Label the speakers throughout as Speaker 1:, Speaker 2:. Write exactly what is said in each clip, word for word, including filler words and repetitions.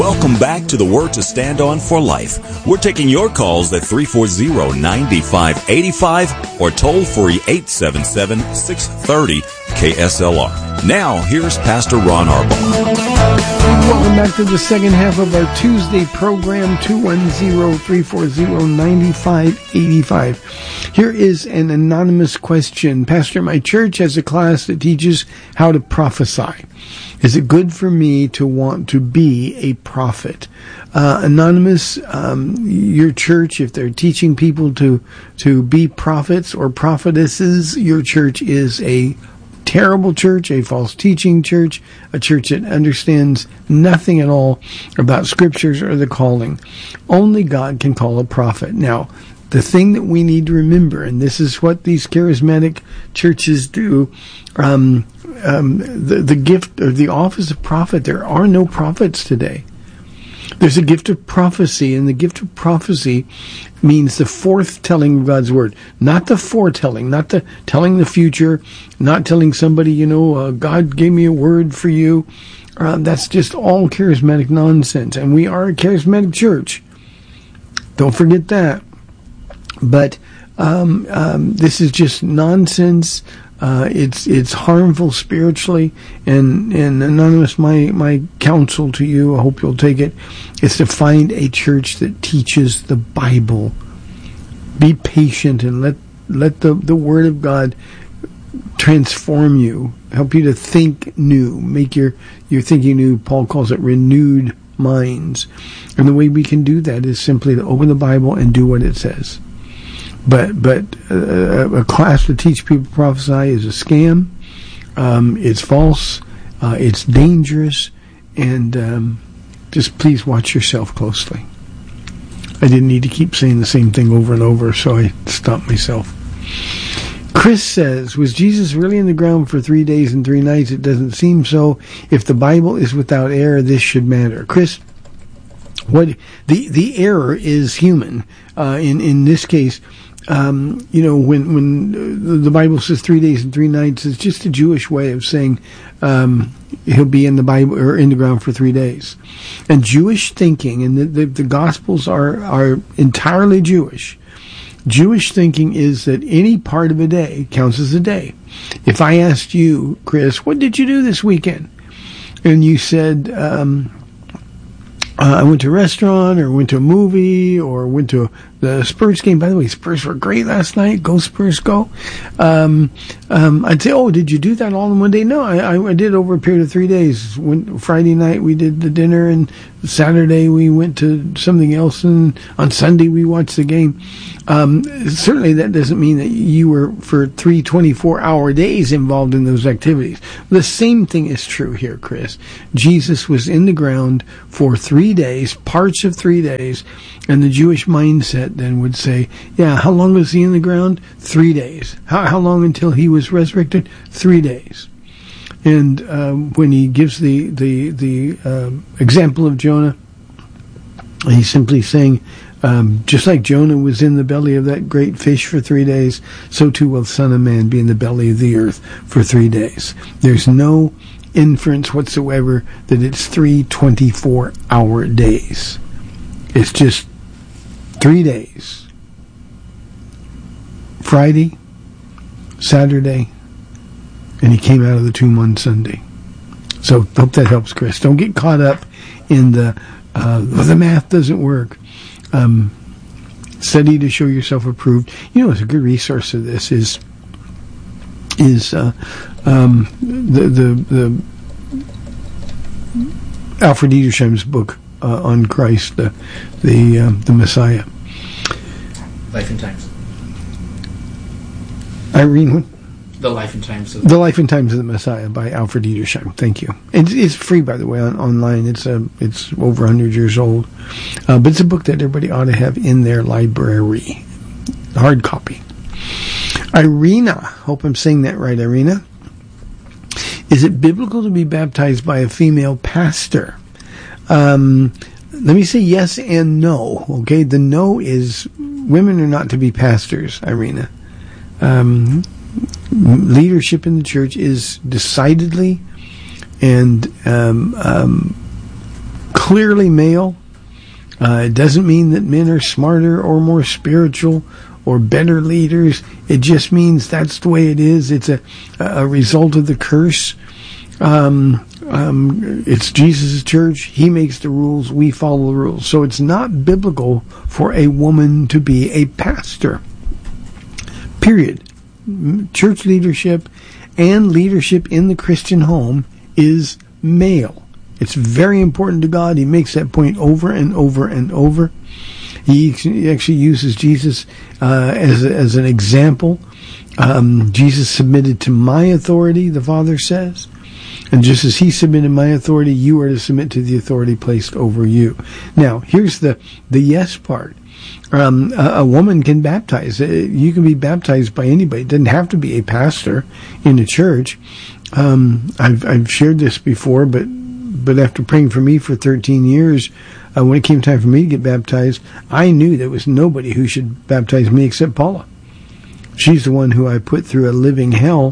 Speaker 1: Welcome back to the Word to Stand On for Life. We're taking your calls at three four zero, nine five eight five or toll free eight seven seven, six three zero, K S L R. Now, here's Pastor Ron Arbaugh.
Speaker 2: Welcome back to the second half of our Tuesday program, two one zero, three four zero, nine five eight five. Here is an anonymous question. Pastor, my church has a class that teaches how to prophesy. Is it good for me to want to be a prophet? Uh, anonymous, um, your church, if they're teaching people to, to be prophets or prophetesses, your church is a terrible church, a false teaching church, a church that understands nothing at all about scriptures or the calling. Only God can call a prophet. Now, the thing that we need to remember, and this is what these charismatic churches do, um, um, the, the gift or the office of prophet, there are no prophets today. There's a gift of prophecy, and the gift of prophecy means the forthtelling of God's word, not the foretelling, not the telling the future, not telling somebody, you know, uh, God gave me a word for you. Uh, that's just all charismatic nonsense, and we are a charismatic church. Don't forget that. But um, um, this is just nonsense. Uh, it's it's harmful spiritually, and, and anonymous, my, my counsel to you, I hope you'll take it, is to find a church that teaches the Bible. Be patient and let let the, the Word of God transform you, help you to think new, make your, your thinking new. Paul calls it renewed minds. And the way we can do that is simply to open the Bible and do what it says. But but uh, a class to teach people to prophesy is a scam. Um, it's false. Uh, it's dangerous. And um, just please watch yourself closely. I didn't need to keep saying the same thing over and over, so I stopped myself. Chris says, was Jesus really in the ground for three days and three nights? It doesn't seem so. If the Bible is without error, this should matter. Chris, what the the error is human. Uh, in in this case, um, you know, when when the Bible says three days and three nights, it's just a Jewish way of saying um, he'll be in the Bible or in the ground for three days. And Jewish thinking, and the the, the Gospels are are entirely Jewish. Jewish thinking is that any part of a day counts as a day. If I asked you, Chris, what did you do this weekend? And you said, um, uh, I went to a restaurant, or went to a movie, or went to the Spurs game. By the way, Spurs were great last night. Go Spurs, go. Um, um, I'd say, oh, did you do that all in one day? No, I, I did over a period of three days. When, Friday night we did the dinner, and Saturday we went to something else, and on Sunday we watched the game. Um, certainly that doesn't mean that you were for three twenty-four hour days involved in those activities. The same thing is true here, Chris. Jesus was in the ground for three days, parts of three days, and the Jewish mindset then would say, yeah, how long was he in the ground? Three days. How, how long until he was resurrected? Three days. And um, when he gives the, the, the um, example of Jonah, he's simply saying, Um, just like Jonah was in the belly of that great fish for three days, so too will the Son of Man be in the belly of the earth for three days. There's no inference whatsoever that it's three twenty-four hour days. It's just three days. Friday, Saturday, and he came out of the tomb on Sunday. So hope that helps, Chris. Don't get caught up in the, uh, well, the math doesn't work. Um, study to show yourself approved. You know, it's a good resource of this is is uh, um, the the the Alfred Edersheim's book uh, on Christ, the the uh, the Messiah.
Speaker 3: Life and Times.
Speaker 2: Irene.
Speaker 3: The Life and Times of
Speaker 2: the Life and Times of the Messiah by Alfred Edersheim. Thank you. It's, it's free, by the way, on, online. It's a it's over a hundred years old, uh, but it's a book that everybody ought to have in their library, hard copy. Irina, hope I'm saying that right. Irina, is it biblical to be baptized by a female pastor? Um, let me say yes and no. Okay, the no is women are not to be pastors. Irina. Um, Leadership in the church is decidedly and um, um, clearly male. Uh, it doesn't mean that men are smarter or more spiritual or better leaders. It just means that's the way it is. It's a, a result of the curse. Um, um, it's Jesus' church. He makes the rules. We follow the rules. So it's not biblical for a woman to be a pastor. Period. Church leadership and leadership in the Christian home is male. It's very important to God. He makes that point over and over and over. He actually uses Jesus uh, as, as an example. Um, Jesus submitted to my authority, the Father says. And just as he submitted my authority, you are to submit to the authority placed over you. Now, here's the, the yes part. Um, a, a woman can baptize. You can be baptized by anybody. It doesn't have to be a pastor in a church. Um, I've, I've shared this before, but but after praying for me for thirteen years, uh, when it came time for me to get baptized, I knew there was nobody who should baptize me except Paula. She's the one who I put through a living hell,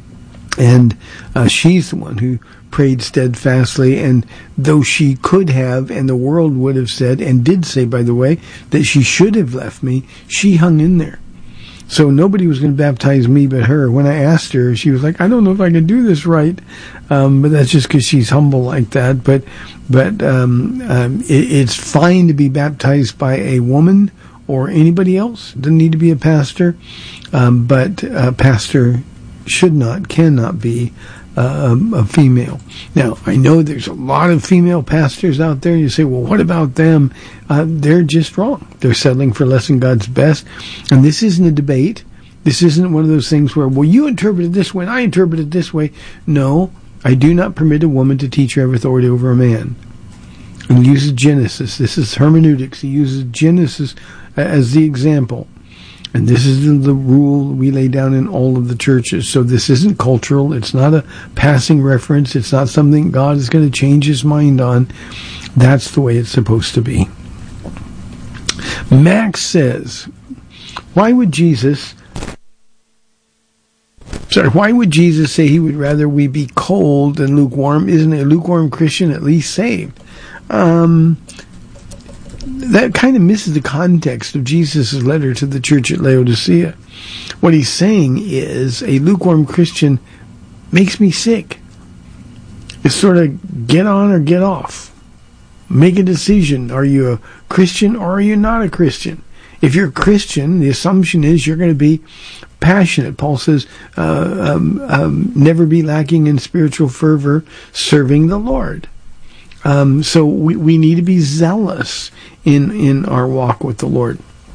Speaker 2: and uh, she's the one who prayed steadfastly, and though she could have, and the world would have said, and did say, by the way, that she should have left me, she hung in there. So nobody was going to baptize me but her. When I asked her, she was like, I don't know if I can do this right. Um, but that's just because she's humble like that. But but um, um, it, it's fine to be baptized by a woman or anybody else. It doesn't need to be a pastor. Um, but a pastor should not, cannot be uh, a female. Now, I know there's a lot of female pastors out there. You say, well, what about them? Uh, they're just wrong. They're settling for less than God's best. And this isn't a debate. This isn't one of those things where, well, you interpret it this way and I interpret it this way. No, I do not permit a woman to teach or have authority over a man. And he uses Genesis. This is hermeneutics. He uses Genesis as the example. And this is the, the rule we lay down in all of the churches. So this isn't cultural. It's not a passing reference. It's not something God is going to change his mind on. That's the way it's supposed to be. Max says, why would Jesus... Sorry, why would Jesus say he would rather we be cold than lukewarm? Isn't a lukewarm Christian at least saved? Um... That kind of misses the context of Jesus' letter to the church at Laodicea. What he's saying is a lukewarm Christian makes me sick. It's sort of get on or get off. Make a decision. Are you a Christian or are you not a Christian? If you're a Christian, the assumption is you're going to be passionate. Paul says, uh, um, um, never be lacking in spiritual fervor, serving the Lord. Um, so we, we need to be zealous in, in our walk with the Lord.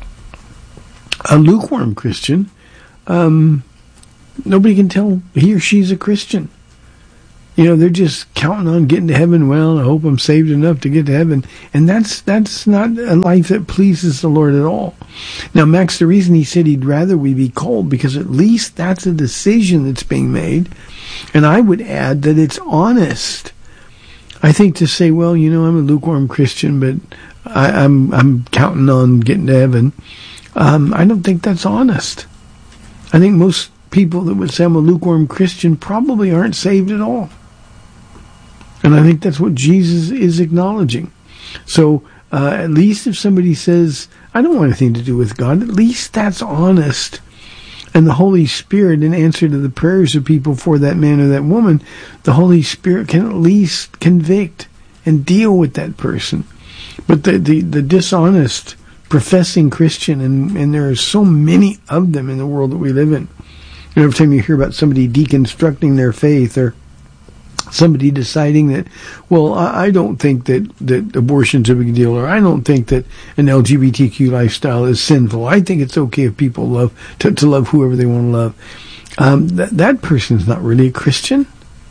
Speaker 2: A lukewarm Christian, um, nobody can tell he or she's a Christian. You know, they're just counting on getting to heaven. Well, I hope I'm saved enough to get to heaven. And that's, that's not a life that pleases the Lord at all. Now, Max, the reason he said he'd rather we be cold, because at least that's a decision that's being made. And I would add that it's honest. I think to say, well, you know, I'm a lukewarm Christian, but I, I'm I'm counting on getting to heaven, um, I don't think that's honest. I think most people that would say I'm a lukewarm Christian probably aren't saved at all. And I think that's what Jesus is acknowledging. So uh, at least if somebody says, I don't want anything to do with God, at least that's honest. And the Holy Spirit, in answer to the prayers of people for that man or that woman, the Holy Spirit can at least convict and deal with that person. But the, the, the dishonest, professing Christian, and, and there are so many of them in the world that we live in. You know, every time you hear about somebody deconstructing their faith, or somebody deciding that, well, I, I don't think that, that abortion's a big deal, or I don't think that an L G B T Q lifestyle is sinful. I think it's okay if people love to, to love whoever they want to love. Um, that, that person's not really a Christian.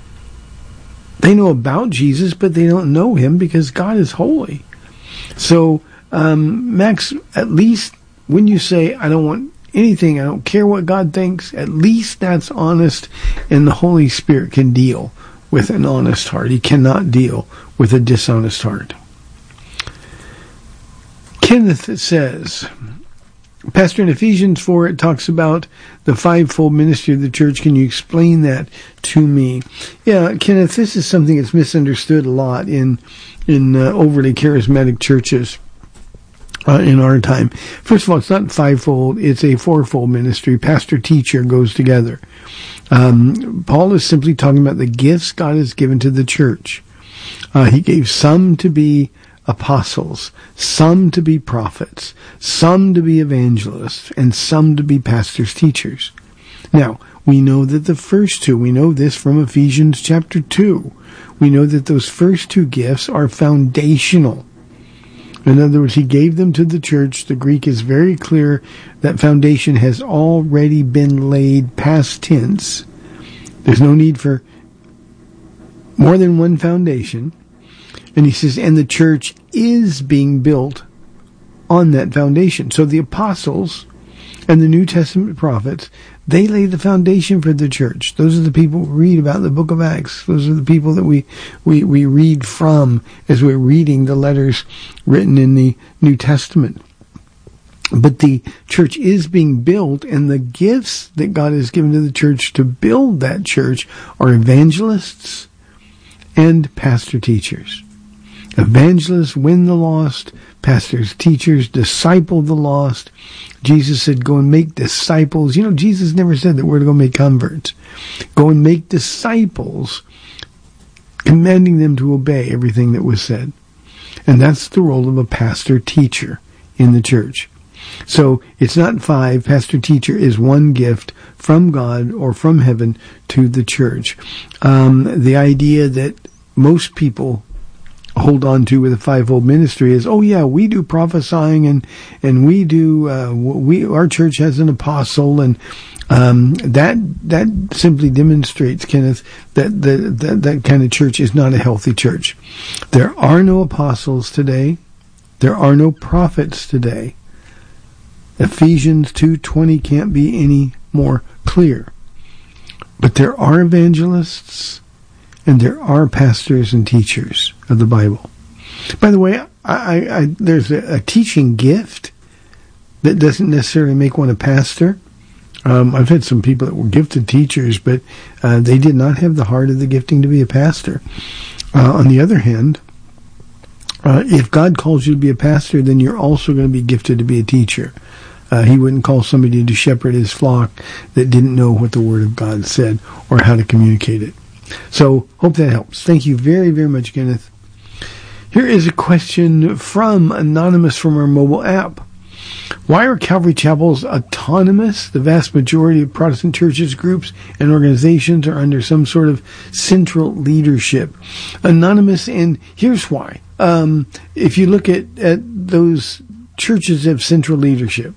Speaker 2: They know about Jesus, but they don't know him because God is holy. So, um, Max, at least when you say, I don't want anything, I don't care what God thinks, at least that's honest, and the Holy Spirit can deal with an honest heart. He cannot deal with a dishonest heart. Kenneth says, Pastor, in Ephesians four, it talks about the fivefold ministry of the church. Can you explain that to me? Yeah, Kenneth, this is something that's misunderstood a lot in in uh, overly charismatic churches uh, in our time. First of all, it's not fivefold; it's a fourfold ministry. Pastor, teacher goes together. Um, Paul is simply talking about the gifts God has given to the church. Uh, he gave some to be apostles, some to be prophets, some to be evangelists, and some to be pastors, teachers. Now, we know that the first two, we know this from Ephesians chapter two. We know that those first two gifts are foundational. In other words, he gave them to the church. The Greek is very clear that foundation has already been laid, past tense. There's no need for more than one foundation. And he says, and the church is being built on that foundation. So the apostles and the New Testament prophets, they lay the foundation for the church. Those are the people we read about in the book of Acts. Those are the people that we, we, we read from as we're reading the letters written in the New Testament. But the church is being built, and the gifts that God has given to the church to build that church are evangelists and pastor teachers. Evangelists win the lost. Pastors, teachers disciple the lost. Jesus said, go and make disciples. You know, Jesus never said that we're to go make converts. Go and make disciples, commanding them to obey everything that was said. And that's the role of a pastor teacher in the church. So it's not five. Pastor teacher is one gift from God or from heaven to the church. Um, the idea that most people hold on to with a fivefold ministry is, oh yeah, we do prophesying, and and we do uh, we our church has an apostle, and um, that that simply demonstrates, Kenneth, that the that that kind of church is not a healthy church. There are no apostles today. There are no prophets today. Ephesians two twenty can't be any more clear. But there are evangelists, and there are pastors and teachers of the Bible. By the way, I, I, I, there's a, a teaching gift that doesn't necessarily make one a pastor. Um, I've had some people that were gifted teachers, but uh, they did not have the heart of the gifting to be a pastor. Uh, on the other hand, uh, if God calls you to be a pastor, then you're also going to be gifted to be a teacher. Uh, he wouldn't call somebody to shepherd his flock that didn't know what the Word of God said or how to communicate it. So, hope that helps. Thank you very, very much, Kenneth. Here is a question from Anonymous from our mobile app. Why are Calvary Chapels autonomous? The vast majority of Protestant churches, groups, and organizations are under some sort of central leadership. Anonymous, and here's why. Um, if you look at, at those churches of central leadership,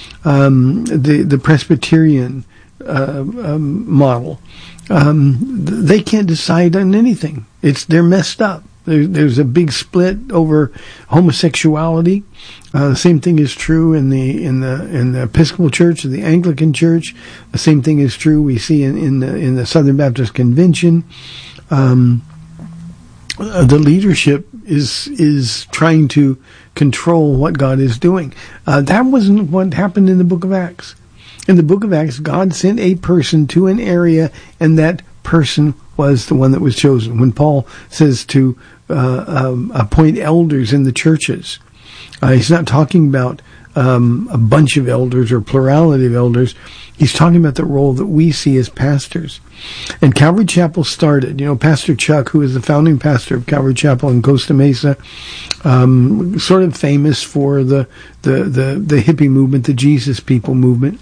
Speaker 2: um, the, the Presbyterian uh, um, model, um, they can't decide on anything. It's they're messed up. There, there's a big split over homosexuality. Uh, the same thing is true in the in the in the Episcopal Church, the Anglican Church. The same thing is true we see in, in the in the Southern Baptist Convention. Um, uh, the leadership is is trying to control what God is doing. Uh, that wasn't what happened in the Book of Acts. In the Book of Acts, God sent a person to an area, and that person was the one that was chosen. When Paul says to uh, um, appoint elders in the churches, uh, he's not talking about um, a bunch of elders or plurality of elders. He's talking about the role that we see as pastors. And Calvary Chapel started, you know, Pastor Chuck, who is the founding pastor of Calvary Chapel in Costa Mesa, um, sort of famous for the, the, the, the hippie movement, the Jesus People movement.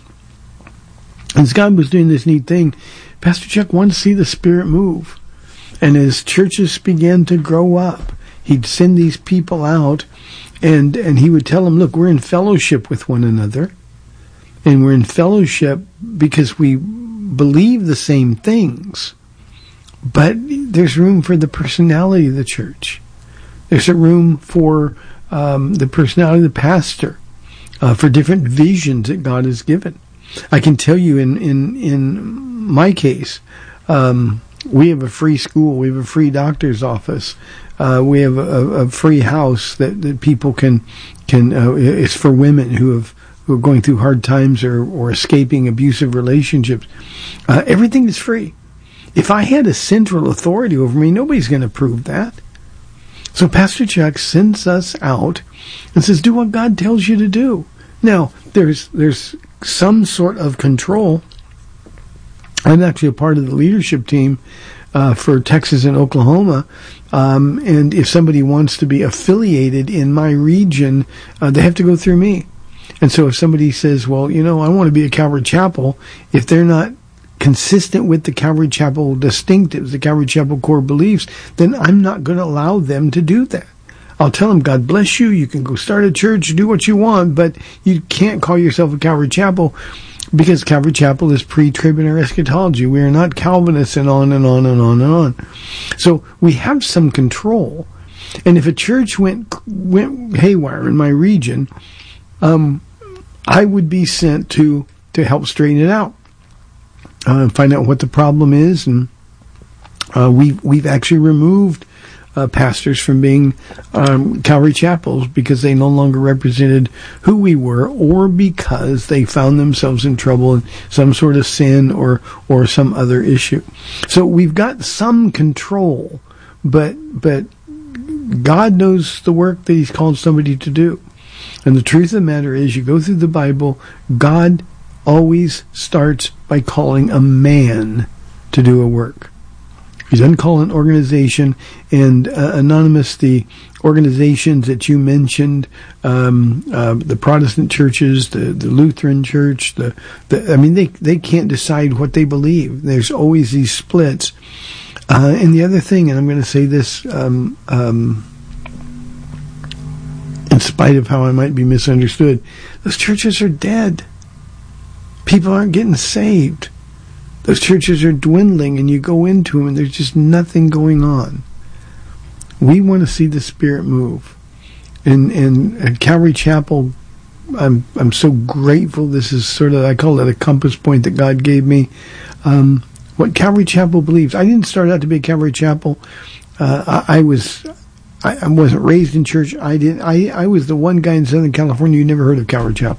Speaker 2: As God was doing this neat thing, Pastor Chuck wanted to see the Spirit move. And as churches began to grow up, he'd send these people out, and, and he would tell them, look, we're in fellowship with one another, and we're in fellowship because we believe the same things, but there's room for the personality of the church. There's a room for um, the personality of the pastor, uh, for different visions that God has given. I can tell you in, in, in my case, um, we have a free school, we have a free doctor's office, uh, we have a, a free house that, that people can, can, uh, it's for women who have, who are going through hard times or, or escaping abusive relationships. Uh, everything is free. If I had a central authority over me, nobody's going to prove that. So Pastor Chuck sends us out and says, do what God tells you to do. Now, there's there's some sort of control. I'm actually a part of the leadership team uh, for Texas and Oklahoma. Um, and if somebody wants to be affiliated in my region, uh, they have to go through me. And so if somebody says, well, you know, I want to be a Calvary Chapel, if they're not consistent with the Calvary Chapel distinctives, the Calvary Chapel core beliefs, then I'm not going to allow them to do that. I'll tell them, God bless you, you can go start a church, do what you want, but you can't call yourself a Calvary Chapel, because Calvary Chapel is pre-trib in our eschatology. We are not Calvinists, and on and on and on and on. So we have some control. And if a church went went haywire in my region, um, I would be sent to, to help straighten it out. Uh, find out what the problem is, and uh, we've we've actually removed uh, pastors from being um, Calvary Chapels because they no longer represented who we were, or because they found themselves in trouble in some sort of sin or or some other issue. So we've got some control, but but God knows the work that He's called somebody to do. And the truth of the matter is, you go through the Bible, God always starts by calling a man to do a work. He doesn't call an organization. And uh, Anonymous, the organizations that you mentioned, um, uh, the Protestant churches, the, the Lutheran church, the, the I mean, they they can't decide what they believe. There's always these splits. Uh, and the other thing, and I'm going to say this um, um, in spite of how I might be misunderstood, those churches are dead. People aren't getting saved. Those churches are dwindling, and you go into them, and there's just nothing going on. We want to see the Spirit move. And, and at Calvary Chapel, I'm I'm so grateful. This is sort of, I call it a compass point that God gave me. Um, what Calvary Chapel believes. I didn't start out to be a Calvary Chapel. Uh, I, I was I, I wasn't raised in church. I didn't. I, I was the one guy in Southern California who never heard of Calvary Chapel.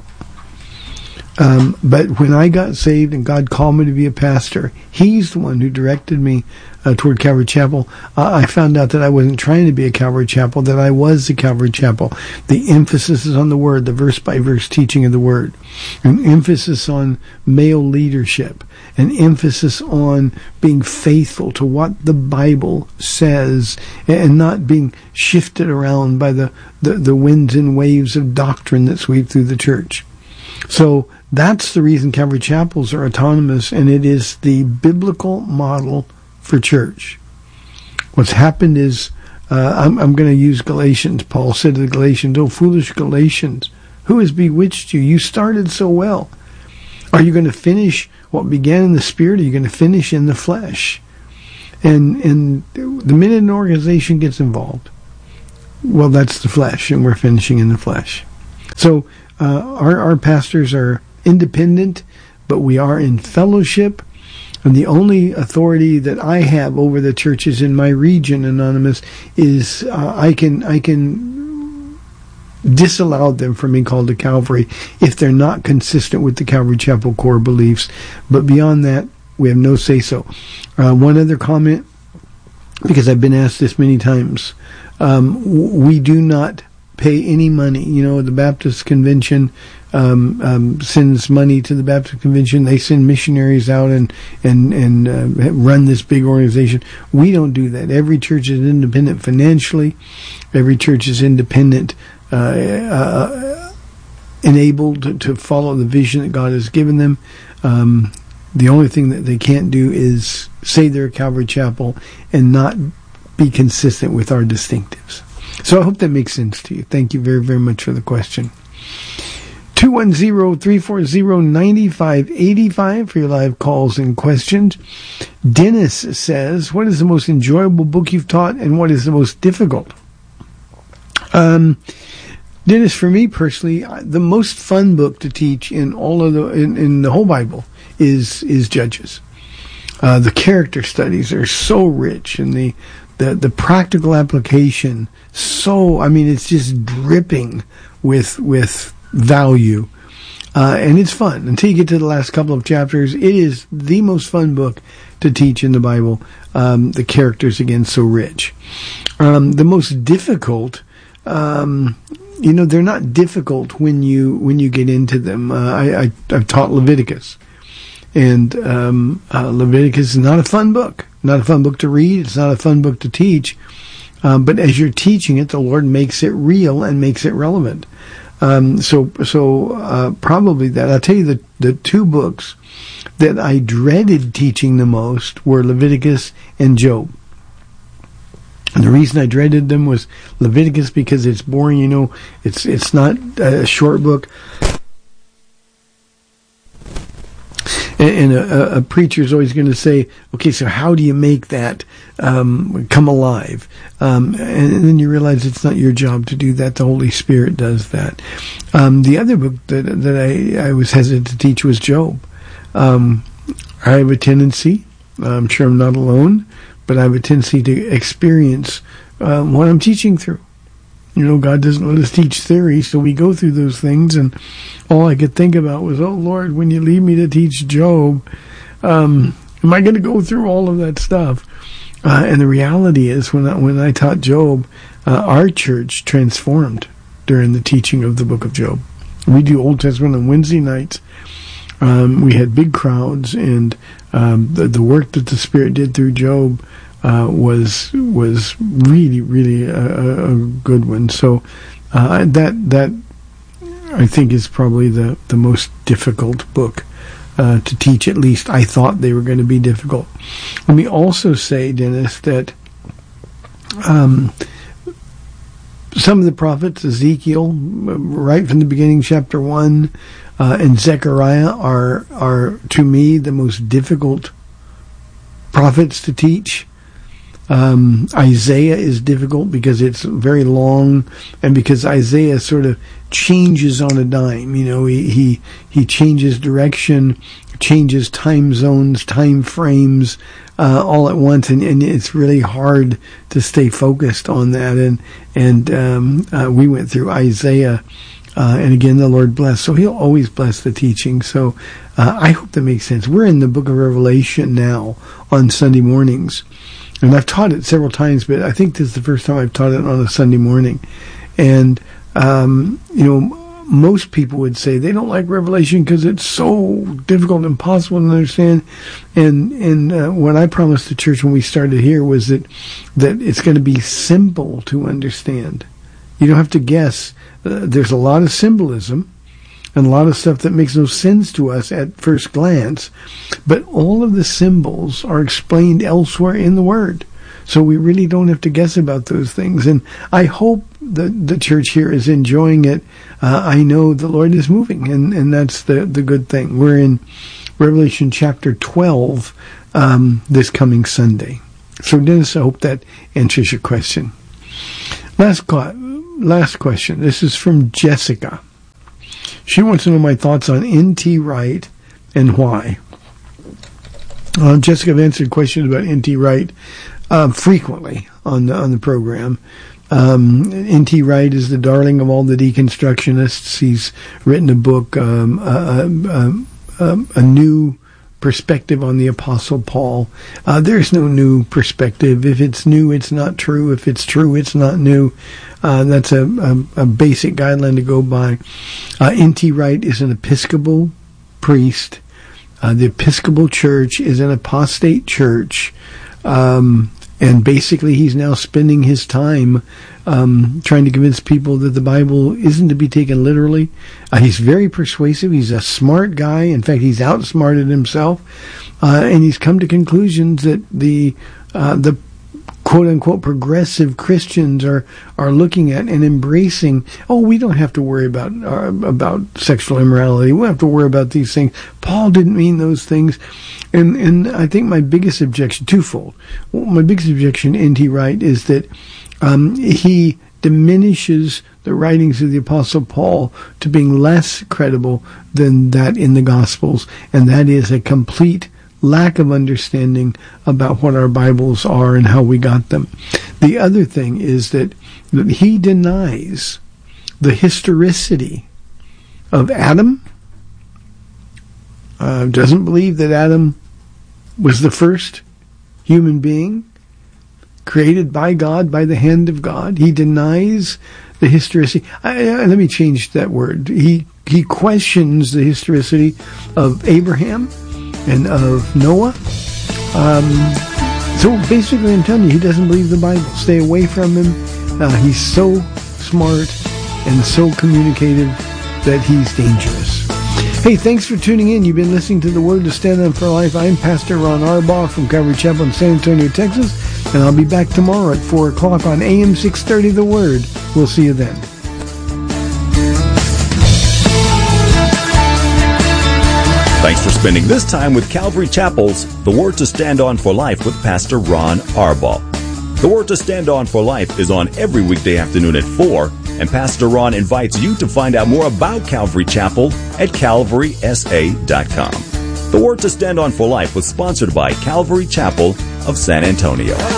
Speaker 2: Um, but when I got saved and God called me to be a pastor, He's the one who directed me uh, toward Calvary Chapel. Uh, I found out that I wasn't trying to be a Calvary Chapel, that I was the Calvary Chapel. The emphasis is on the Word, the verse-by-verse teaching of the Word. An emphasis on male leadership. An emphasis on being faithful to what the Bible says and not being shifted around by the, the, the winds and waves of doctrine that sweep through the church. So that's the reason Calvary Chapels are autonomous, and it is the biblical model for church. What's happened is, uh, I'm, I'm going to use Galatians. Paul said to the Galatians, "Oh, foolish Galatians, who has bewitched you? You started so well. Are you going to finish what began in the Spirit? Or are you going to finish in the flesh?" And, and the minute an organization gets involved, well, that's the flesh, and we're finishing in the flesh. So, Uh, our, our pastors are independent, but we are in fellowship. And the only authority that I have over the churches in my region, Anonymous, is uh, I can I can disallow them from being called to Calvary if they're not consistent with the Calvary Chapel core beliefs. But beyond that, we have no say-so. Uh, one other comment, because I've been asked this many times. Um, we do not pay any money. You know, the Baptist Convention um, um, sends money to the Baptist Convention. They send missionaries out and and and uh, run this big organization. We don't do that. Every church is independent financially. Every church is independent, uh, uh, enabled to, to follow the vision that God has given them. Um, the only thing that they can't do is say they're a Calvary Chapel and not be consistent with our distinctives. So I hope that makes sense to you. Thank you very, very much for the question. two one zero, three four zero, nine five eight five for your live calls and questions. Dennis says, what is the most enjoyable book you've taught, and what is the most difficult? Um, Dennis, for me personally, the most fun book to teach in all of the in, in the whole Bible is is Judges. Uh, the character studies are so rich, and the the the practical application, so I mean, it's just dripping with with value. Uh, and it's fun. Until you get to the last couple of chapters, it is the most fun book to teach in the Bible. Um, the characters, again, so rich. Um, the most difficult, um, you know, they're not difficult when you when you get into them. Uh, I, I, I've taught Leviticus. And um, uh, Leviticus is not a fun book. Not a fun book to read. It's not a fun book to teach. Um, but as you're teaching it, the Lord makes it real and makes it relevant. Um, so, so uh, probably that. I'll tell you the the two books that I dreaded teaching the most were Leviticus and Job. And the reason I dreaded them was Leviticus because it's boring. You know, it's it's not a short book. And a, a preacher is always going to say, okay, so how do you make that um, come alive? Um, and then you realize it's not your job to do that. The Holy Spirit does that. Um, the other book that that I, I was hesitant to teach was Job. Um, I have a tendency, I'm sure I'm not alone, but I have a tendency to experience um, what I'm teaching through. You know, God doesn't let us teach theory, so we go through those things, and all I could think about was, oh, Lord, when you leave me to teach Job, um, am I going to go through all of that stuff? Uh, and the reality is, when I, when I taught Job, uh, our church transformed during the teaching of the book of Job. We do Old Testament on Wednesday nights. Um, we had big crowds, and um, the, the work that the Spirit did through Job Uh, was was really really a, a good one. So uh, that that I think is probably the, the most difficult book uh, to teach. At least I thought they were going to be difficult. Let me also say, Dennis, that um, some of the prophets, Ezekiel, right from the beginning, chapter one, uh, and Zechariah are are to me the most difficult prophets to teach. Um, Isaiah is difficult because it's very long, and because Isaiah sort of changes on a dime. You know, he he, he changes direction, changes time zones, time frames, uh, all at once, and, and it's really hard to stay focused on that. And and um, uh, we went through Isaiah, uh, and again, the Lord bless. So He'll always bless the teaching. So uh, I hope that makes sense. We're in the Book of Revelation now on Sunday mornings. And I've taught it several times, but I think this is the first time I've taught it on a Sunday morning. And, um, you know, most people would say they don't like Revelation because it's so difficult and impossible to understand. And and uh, what I promised the church when we started here was that, that it's going to be simple to understand. You don't have to guess. Uh, there's a lot of symbolism and a lot of stuff that makes no sense to us at first glance, but all of the symbols are explained elsewhere in the Word. So we really don't have to guess about those things. And I hope that the church here is enjoying it. Uh, I know the Lord is moving, and, and that's the, the good thing. We're in Revelation chapter twelve um, this coming Sunday. So, Dennis, I hope that answers your question. Last, last question. This is from Jessica. She wants to know my thoughts on N T Wright and why. Uh, Jessica, I've answered questions about N T Wright uh, frequently on the, on the program. Um, N T Wright is the darling of all the deconstructionists. He's written a book, um, a, a, a, a new perspective on the Apostle Paul. Uh, there's no new perspective. If it's new, it's not true. If it's true, it's not new. Uh, that's a, a, a basic guideline to go by. Uh, N T Wright is an Episcopal priest. Uh, the Episcopal Church is an apostate church. Um, and basically he's now spending his time um, trying to convince people that the Bible isn't to be taken literally. Uh, he's very persuasive. He's a smart guy. In fact, he's outsmarted himself. Uh, and he's come to conclusions that the uh, the quote-unquote progressive Christians are are looking at and embracing. Oh, we don't have to worry about uh, about sexual immorality. We don't have to worry about these things. Paul didn't mean those things. And and I think my biggest objection, twofold. My biggest objection to N T Wright is that um, he diminishes the writings of the Apostle Paul to being less credible than that in the Gospels, and that is a complete lack of understanding about what our Bibles are and how we got them. The other thing is that, that he denies the historicity of Adam uh, doesn't believe that Adam was the first human being created by God, by the hand of God. He denies the historicity. I, I, let me change that word. He he questions the historicity of Abraham and of Noah. Um, so basically, I'm telling you, he doesn't believe the Bible. Stay away from him. Uh, he's so smart and so communicative that he's dangerous. Hey, thanks for tuning in. You've been listening to The Word to Stand On for Life. I'm Pastor Ron Arbaugh from Calvary Chapel in San Antonio, Texas, and I'll be back tomorrow at four o'clock on A M six thirty, The Word. We'll see you then.
Speaker 1: Thanks for spending this time with Calvary Chapel's The Word to Stand On for Life with Pastor Ron Arbaugh. The Word to Stand On for Life is on every weekday afternoon at four, and Pastor Ron invites you to find out more about Calvary Chapel at calvary s a dot com. The Word to Stand On for Life was sponsored by Calvary Chapel of San Antonio.